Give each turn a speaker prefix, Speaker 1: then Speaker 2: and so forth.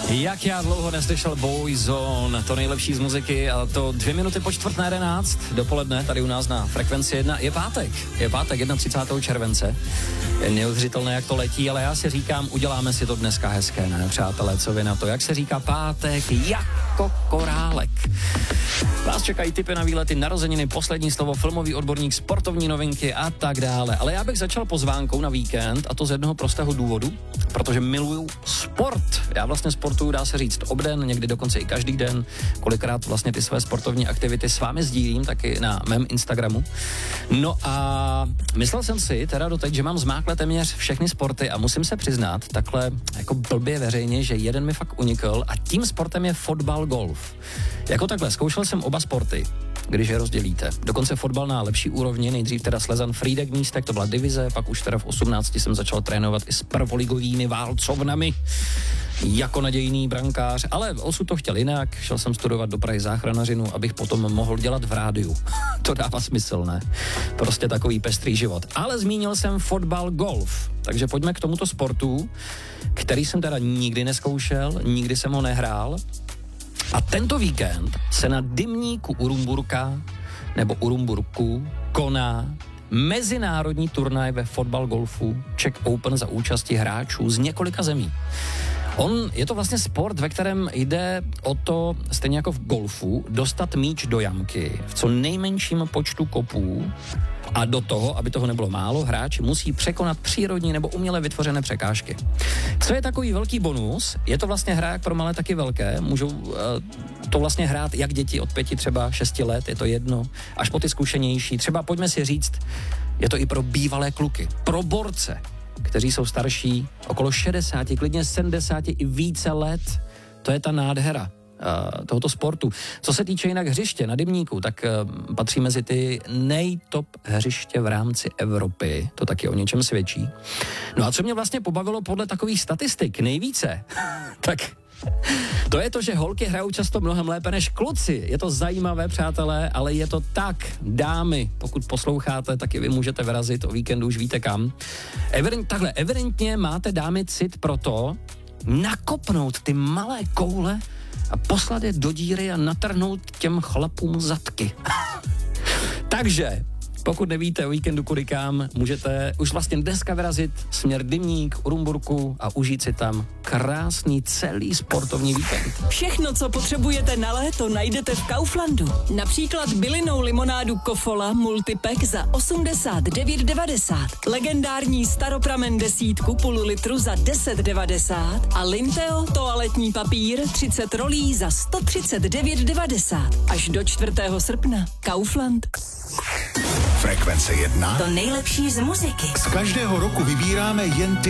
Speaker 1: Jak já dlouho neslyšel Boyzone, to nejlepší z muziky, a to 2 minuty po 10:45 dopoledne tady u nás na Frekvenci 1. Je pátek 31. července. Je neuvěřitelné, jak to letí, ale já si říkám, uděláme si to dneska hezké, ne, přátelé, co vy na to? Jak se říká pátek jako korálek. Vás čekají tipy na výlety, narozeniny, poslední slovo, filmový odborník, sportovní novinky a tak dále. Ale já bych začal pozvánkou na víkend, a to z jednoho prostého důvodu, protože miluju sport. Já vlastně sportuju, dá se říct, obden, někdy dokonce i každý den. Kolikrát vlastně ty své sportovní aktivity s vámi sdílím, taky na mém Instagramu. No a myslel jsem si teda doteď, že mám zmáklé téměř všechny sporty a musím se přiznat takhle jako blbě veřejně, že jeden mi fakt unikl a tím sportem je fotbal, golf. Jako takhle, zkoušel jsem oba sporty, když je rozdělíte. Dokonce fotbal na lepší úrovni, nejdřív teda Slezan Frýdek Místek, to byla divize, pak už teda v 18 jsem začal trénovat i s prvoligovými válcovnami jako nadějný brankář, ale osud to chtěl jinak, šel jsem studovat do Prahy záchranařinu, abych potom mohl dělat v rádiu. To dává smysl, ne? Prostě takový pestrý život. Ale zmínil jsem fotbal, golf, takže pojďme k tomuto sportu, který jsem teda nikdy nezkoušel, nikdy jsem ho nehrál. A tento víkend se na Dymníku Urumburku koná mezinárodní turnaj ve fotbal golfu Czech Open za účasti hráčů z několika zemí. Je to vlastně sport, ve kterém jde o to, stejně jako v golfu, dostat míč do jamky v co nejmenším počtu kopů a do toho, aby toho nebylo málo, hráč musí překonat přírodní nebo uměle vytvořené překážky. Co je takový velký bonus, je to vlastně hra jak pro malé, taky velké, můžou to vlastně hrát jak děti od 5, třeba 6 let, je to jedno, až po ty zkušenější, třeba pojďme si říct, je to i pro bývalé kluky, pro borce, kteří jsou starší, okolo 60, klidně 70 i více let. To je ta nádhera tohoto sportu. Co se týče jinak hřiště na Dymníku, tak patří mezi ty nejtop hřiště v rámci Evropy. To taky o něčem svědčí. No a co mě vlastně pobavilo podle takových statistik nejvíce, tak to je to, že holky hrajou často mnohem lépe než kluci. Je to zajímavé, přátelé, ale je to tak. Dámy, pokud posloucháte, tak i vy můžete vyrazit o víkendu, už víte kam. Evidentně máte, dámy, cit pro to nakopnout ty malé koule a poslat je do díry a natrhnout těm chlapům zadky. Takže pokud nevíte o víkendu kudy kam, můžete už vlastně dneska vyrazit směr Dymník, Urumburku a užít si tam krásný celý sportovní víkend.
Speaker 2: Všechno, co potřebujete na léto, najdete v Kauflandu. Například bylinnou limonádu Kofola Multipack za 89,90, legendární staropramen 10 půl litru za 10,90 a Linteo toaletní papír 30 rolí za 139,90. Až do 4. srpna. Kaufland.
Speaker 3: Frekvence 1.
Speaker 2: To nejlepší z muziky.
Speaker 3: Z každého roku vybíráme jen ty